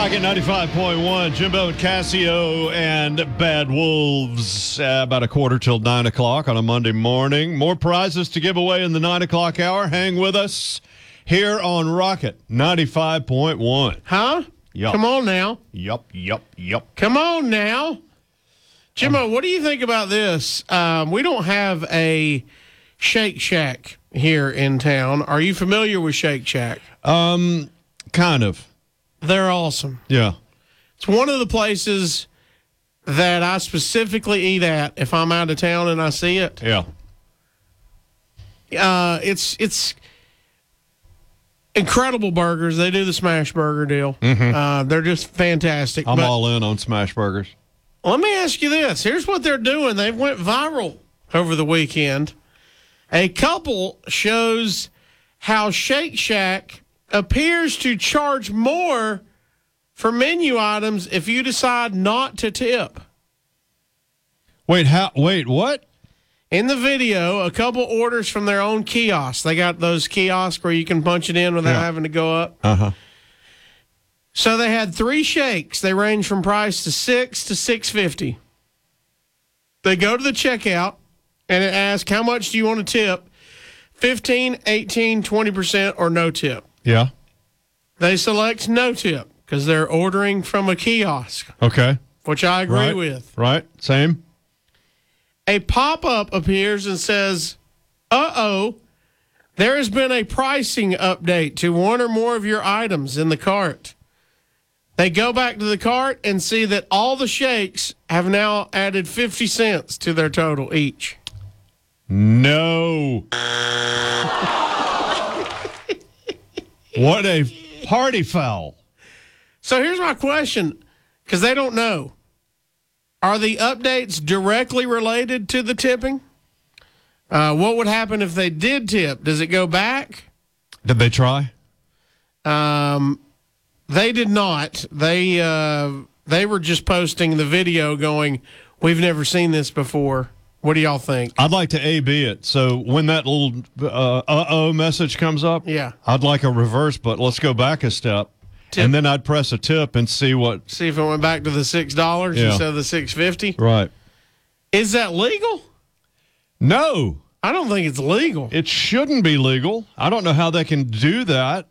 Rocket 95.1, Jimbo and Casio and Bad Wolves. About a quarter till 9 o'clock on a Monday morning. More prizes to give away in the 9 o'clock hour. Hang with us here on Rocket 95.1. Huh? Yup. Come on now. Yup. Come on now. Jimbo, what do you think about this? We don't have a Shake Shack here in town. Are you familiar with Shake Shack? Kind of. They're awesome. Yeah. It's one of the places that I specifically eat at if I'm out of town and I see it. Yeah. It's incredible burgers. They do the smash burger deal. They're just fantastic. I'm But all in on smash burgers. let me ask you this. Here's what they're doing. They went viral over the weekend. A couple shows how Shake Shack appears to charge more for menu items if you decide not to tip. Wait, what? In the video, a couple orders from their own kiosk. They got those kiosks where you can punch it in without having to go up. Uh-huh. So they had 3 shakes. They range from price to $6 to $6.50. They go to the checkout, and it asks, how much do you want to tip? 15, 18, 20%, or no tip. Yeah. They select no tip because they're ordering from a kiosk, Okay. which I agree Right. with. Right. Same. A pop-up appears and says, uh-oh, there has been a pricing update to one or more of your items in the cart. They go back to the cart and see that all the shakes have now added 50 cents to their total each. No. What a party foul. So here's my question, because they don't know. Are the updates directly related to the tipping? What would happen if they did tip? Does it go back? Did they try? They did not. They were just posting the video going, we've never seen this before. What do y'all think? I'd like to A-B it. So when that little uh-oh message comes up, Yeah. I'd like a reverse, but let's go back a step. Tip. And then I'd press a tip and see what. See if it went back to the $6 Yeah. instead of the $6.50. Right. Is that legal? No, I don't think it's legal. it shouldn't be legal. I don't know how they can do that.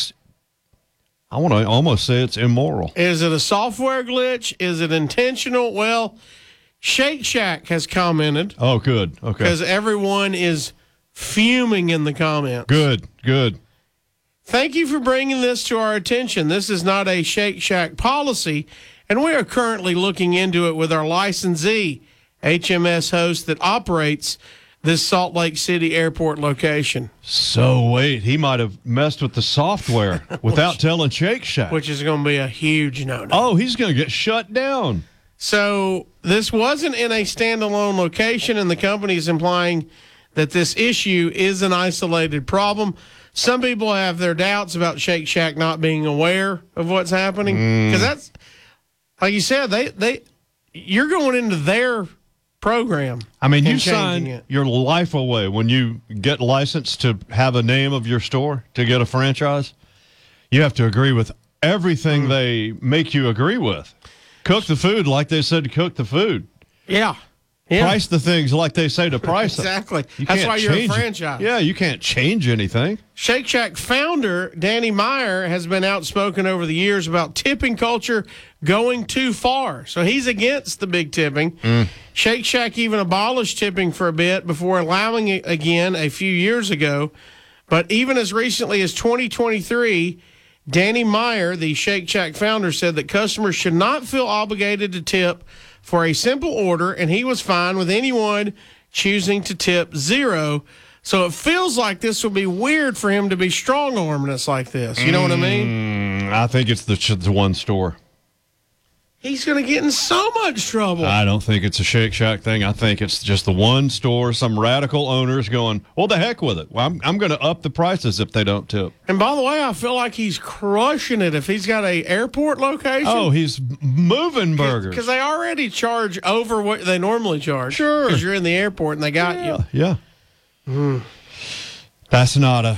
I want to almost say it's immoral. Is it a software glitch? Is it intentional? Well, Shake Shack has commented Oh, good. Okay. because everyone is fuming in the comments. Good. Thank you for bringing this to our attention. This is not a Shake Shack policy, and we are currently looking into it with our licensee, HMS Host, that operates this Salt Lake City airport location, So wait, he might have messed with the software without telling Shake Shack. which is going to be a huge no-no. Oh, he's going to get shut down. So this wasn't in a standalone location, and the company is implying that this issue is an isolated problem. Some people have their doubts about Shake Shack not being aware of what's happening because that's, like you said, you're going into their program. I mean, you and changing sign it. your life away when you get licensed to have a name of your store, to get a franchise. You have to agree with everything they make you agree with. Cook the food like they said to cook the food. Yeah. Price the things like they say to price them. Exactly. You That's can't why you're a change it. franchise. Yeah, you can't change anything. Shake Shack founder Danny Meyer has been outspoken over the years about tipping culture going too far. So he's against the big tipping. Shake Shack even abolished tipping for a bit before allowing it again a few years ago. But even as recently as 2023, Danny Meyer, the Shake Shack founder, said that customers should not feel obligated to tip for a simple order, and he was fine with anyone choosing to tip 0. So it feels like this would be weird for him to be strong-arming us like this. You know what I mean? I think it's the one store. He's going to get in so much trouble. I don't think it's a Shake Shack thing. I think it's just the one store. Some radical owners going, well, the heck with it. Well, I'm going to up the prices if they don't tip. And by the way, I feel like he's crushing it if he's got a airport location. Oh, he's moving burgers. Because they already charge over what they normally charge. Sure. Because you're in the airport and they got you. Yeah. That's not a